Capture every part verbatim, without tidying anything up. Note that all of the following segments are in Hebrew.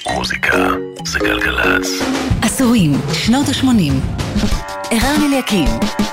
מוזיקה זה גלגלץ. עשורים, שנות ה-שמונים. ערן אליקים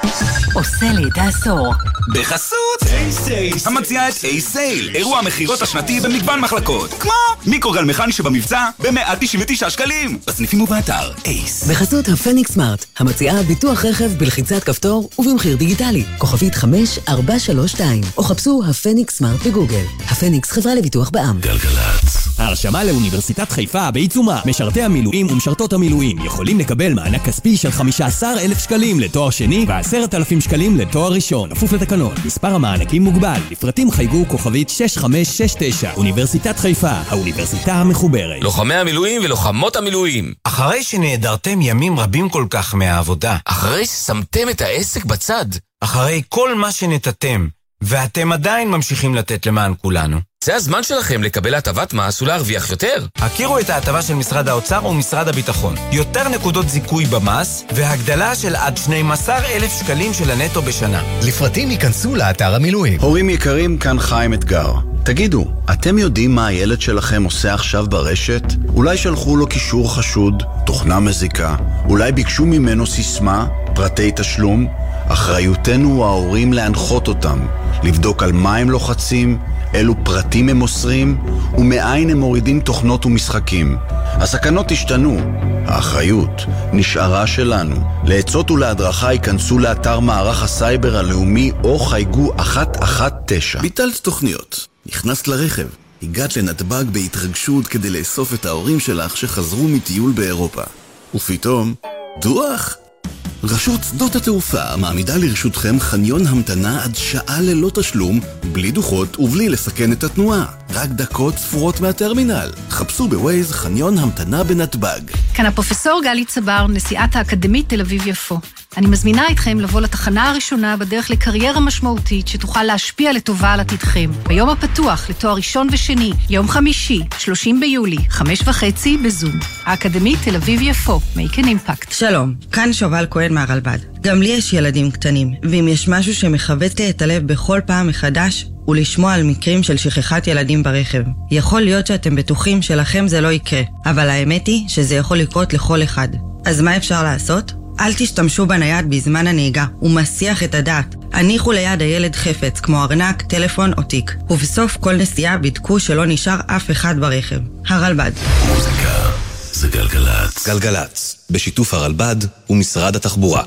עושה לי את העשור. בחסות אייסייל, המציעה את אייסייל, אירוע המחירות השנתי במגוון מחלקות, כמו מיקרוגל מכני שבמבצע ב-מאה תשעים ותשעה שקלים, בסניפים ובאתר אייס. בחסות הפניקס סמארט, המציעה ביטוח רכב בלחיצת כפתור ובמחיר דיגיטלי, כוכבית חמש ארבע שלוש שתיים, או חפשו הפניקס סמארט בגוגל. הפניקס חברה לביטוח בע"מ. גלגלץ. הרשמה לאוניברסיטת חיפה בעיצומה. משרתי המילואים ומשרתות המילואים יכולים לקבל מענק כספי של חמישה עשר אלף שקלים לתואר שני ו-עשרת אלפים שקלים לתואר ראשון. כפוף לתקנון. מספר המענקים מוגבל. לפרטים חייגו כוכבית שש חמש שש תשע. אוניברסיטת חיפה, האוניברסיטה המחוברת. לוחמי המילואים ולוחמות המילואים. אחרי שנעדרתם ימים רבים כל כך מהעבודה. אחרי ששמתם את העסק בצד. אחרי כל מה שנתתם, ואתם עדיין ממשיכים לתת למען כולנו. זה הזמן שלכם לקבל הטבת מס ולהרוויח יותר. הכירו את ההטבה של משרד האוצר ומשרד הביטחון. יותר נקודות זיכוי במס, והגדלה של עד שנים עשר אלף שקלים של הנטו בשנה. לפרטים ייכנסו לאתר המילואים. הורים יקרים, כאן חיים אתגר. תגידו, אתם יודעים מה הילד שלכם עושה עכשיו ברשת? אולי שלחו לו קישור חשוד, תוכנה מזיקה, אולי ביקשו ממנו סיסמה, פרטי תשלום? אחריותנו ההורים להנחות אותם, לבדוק על מה הם לוחצים, אילו פרטים הם מוסרים, ומאין הם מורידים תוכנות ומשחקים. הסכנות השתנו, האחריות נשארה שלנו. לעצות ולהדרכה ייכנסו לאתר מערך הסייבר הלאומי או חייגו אחת אחת תשע. ביטלת תוכניות, נכנסת לרכב, הגעת לנתב"ג בהתרגשות כדי לאסוף את ההורים שלך שחזרו מטיול באירופה. ופתאום, דוח! רשות שדות התעופה מעמידה לרשותכם חניון המתנה עד שעה ללא תשלום, בלי דוחות ובלי לסכן את התנועה. רק דקות ספורות מהטרמינל. חפשו בווייז חניון המתנה בנתב"ג. כאן הפרופסור גלי צבר, נשיאת האקדמית תל אביב יפו. אני מזמינה אתכם לבוא לתחנה הראשונה בדרך לקריירה משמעותית שתוכל להשפיע לטובה על עתידכם. ביום הפתוח לתואר ראשון ושני, יום חמישי, שלושים ביולי, חמש וחצי בזום. האקדמית תל אביב יפו, make an impact. שלום, כאן שובל כהן מהרלב"ד. גם לי יש ילדים קטנים, ואם יש משהו שמחבט לי את הלב בכל פעם מחדש, הוא לשמוע על מקרים של שכחת ילדים ברכב. יכול להיות שאתם בטוחים שלכם זה לא יקרה, אבל האמת היא שזה יכול לקרות לכל אחד. אז מה אפשר לעשות? אל תשתמשו בנייד בזמן הנהיגה, הוא מסיח את הדעת. הניחו ליד הילד חפץ, כמו ארנק, טלפון או תיק. ובסוף כל נסיעה בדקו שלא נשאר אף אחד ברכב. הרלב"ד. מוזיקה זה גלגלץ. גלגלץ, בשיתוף הרלב"ד ומשרד התחבורה.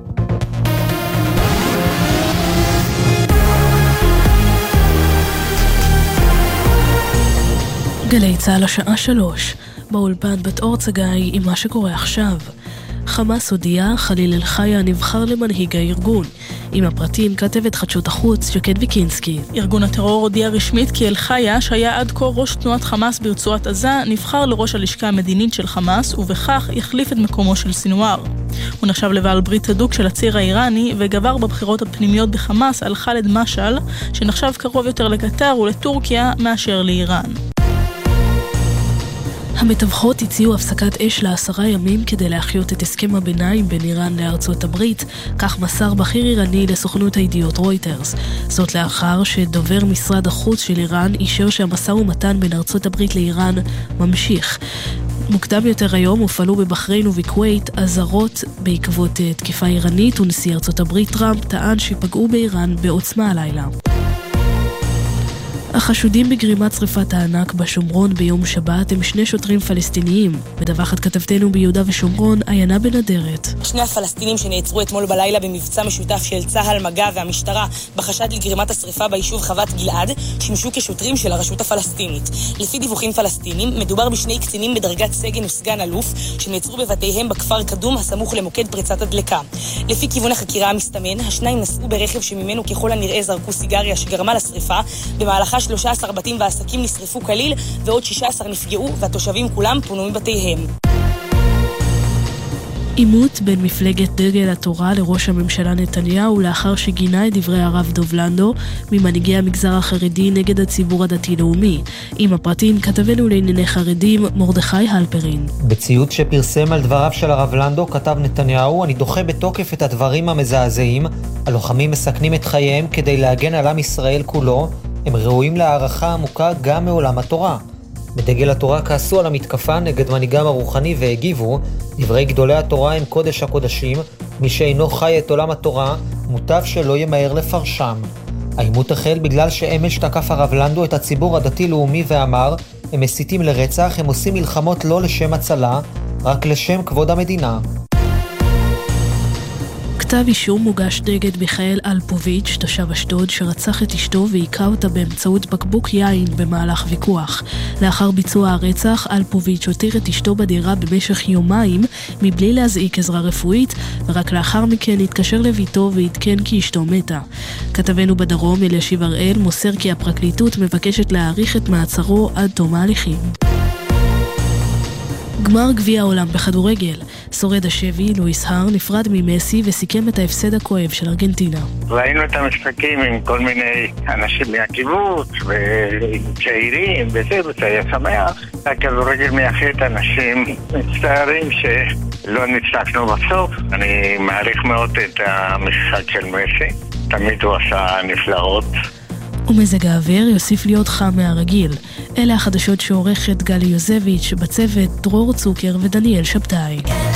גלי צהל השעה שלוש, באולפן בת אור צגאי עם מה שקורה עכשיו. חמאס הודיע, חליל אל-חיה נבחר למנהיג הארגון. עם הפרטים כתבת חדשות החוץ שקד ויקינסקי. ארגון הטרור הודיע רשמית כי אל-חיה, שהיה עד כה ראש תנועת חמאס ברצועת עזה, נבחר לראש הלשכה המדינית של חמאס, ובכך יחליף את מקומו של סינואר. הוא נחשב לבעל ברית הדוק של הציר האיראני, וגבר בבחירות הפנימיות בחמאס על חאלד משעל, שנחשב קרוב יותר לקטר ולטורקיה מאשר לאיראן. המתווכות הציעו הפסקת אש לעשרה ימים כדי להחיות את הסכם הביניים בין איראן לארצות הברית, כך מסר בכיר איראני לסוכנות הידיעות רויטרס. זאת לאחר שדובר משרד החוץ של איראן אישר שהמשא ומתן בין ארצות הברית לאיראן ממשיך. מוקדם יותר היום הופעלו בבחריין ובכווית אזהרות בעקבות תקיפה איראנית, ונשיא ארצות הברית טראמפ טען שפגעו באיראן בעוצמה הלילה. החשודים בגרימת שריפת הענק בשומרון ביום שבת הם שני שוטרים פלסטיניים. מדווחת כתבתנו ביהודה ושומרון, עיינה בנדרת. שני הפלסטינים שנעצרו אתמול בלילה במבצע משותף של צה"ל, מג"ב והמשטרה בחשד לגרימת השריפה ביישוב חוות גלעד, שימשו כשוטרים של הרשות הפלסטינית. לפי דיווחים פלסטינים, מדובר בשני קצינים בדרגת סגן וסגן אלוף שנעצרו בבתיהם בכפר קדום הסמוך למוקד פריצת הדלקה. לפי כיוון החקירה המסתמן, השניים נסעו ברכב שממנו ככל הנראה זרקו סיגריה שגרמה לשריפה. במהלכה שלושה עשר בתים ועסקים נשרפו כליל, ועוד שישה עשר נפגעו, והתושבים כולם פונו מבתיהם. עימות בין מפלגת דגל התורה לראש הממשלה נתניהו לאחר שגינה את דברי הרב דוב לנדו ממנהיגי המגזר החרדי נגד הציבור הדתי-לאומי. עם הפרטים כתבנו לענייני חרדים מרדכי הלפרין. בציוץ שפרסם על דבריו של הרב לנדו כתב נתניהו: אני דוחה בתוקף את הדברים המזעזעים, הלוחמים מסכנים את חייהם כדי להגן על עם ישראל כולו, הם ראויים להערכה עמוקה גם מעולם התורה. בדגל התורה כעסו על המתקפה נגד מנהיגם הרוחני והגיבו, דברי גדולי התורה הם קודש הקודשים, מי שאינו חי את עולם התורה, מוטב שלא ימהר לפרשם. העימות החל בגלל שאמש תקף הרב לנדו את הציבור הדתי-לאומי ואמר, הם מסיתים לרצח, הם עושים מלחמות לא לשם הצלה, רק לשם כבוד המדינה. כתב אישום מוגש נגד מיכאל אלפוביץ', תושב אשדוד, שרצח את אשתו והיכה אותה באמצעות בקבוק יין במהלך ויכוח. לאחר ביצוע הרצח, אלפוביץ' הותיר את אשתו בדירה במשך יומיים מבלי להזעיק עזרה רפואית, ורק לאחר מכן התקשר לביתו והתקן כי אשתו מתה. כתבנו בדרום, אלישיב הראל, מוסר כי הפרקליטות מבקשת להאריך את מעצרו עד תום ההליכים. גמר גביע העולם בכדורגל. שורד השבי, לואיס הר, נפרד ממסי וסיכם את ההפסד הכואב של ארגנטינה. ראינו את המשחקים עם כל מיני אנשים מהקיבוץ וצעירים וזה, וזה היה שמח. הכדורגל מייחד אנשים מצטערים שלא נצלחנו בסוף. אני מעריך מאוד את המשחק של מסי. תמיד הוא עשה נפלאות. ומזג האוויר יוסיף להיות חם מהרגיל. אלה החדשות שעורכת גלי יוזביץ', בצוות דרור צוקר ודניאל שבתאי.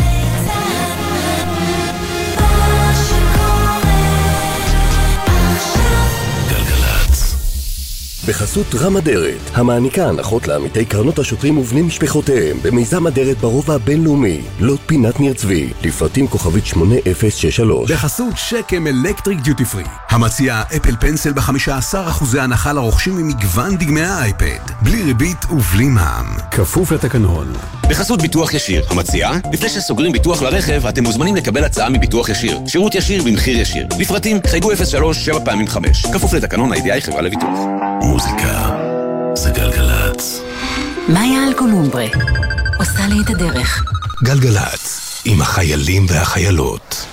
בחסות רם אדרת, המעניקה הנחות לעמיתי קרנות השוטרים ובני משפחותיהם במיזם אדרת ברובע הבינלאומי, לוט פינת ניר צבי, לפרטים כוכבית שמונה אפס שש שלוש. בחסות שקם אלקטריק דיוטי פרי, המציע אפל פנסל ב-חמישה עשר אחוז הנחה לרוכשים ממגוון דגמי האייפד, בלי ריבית ובלי מע"מ, כפוף לתקנון. בחסות ביטוח ישיר, המציע, לפני שסוגרים ביטוח לרכב, אתם מוזמנים לקבל הצעה מביטוח ישיר, שירות ישיר במחיר ישיר. לפרטים חייגו אפס שלוש שבע פעמים חמש, כפוף לתקנון ה-איי די איי חברה לביטוח. מוזיקה זה גלגלץ. מאיה אלקולומברה עושה לי את הדרך. גלגלץ עם החיילים והחיילות.